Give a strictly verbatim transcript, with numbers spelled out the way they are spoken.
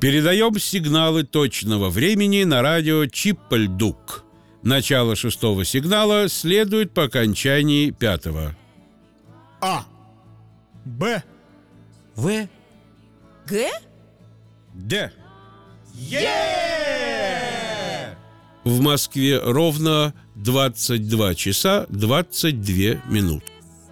Передаем сигналы точного времени на радио Чиппельдук. Начало шестого сигнала следует по окончании пятого. А. Б. В. Г? Д. Е! В Москве ровно двадцать два часа двадцать две минутки.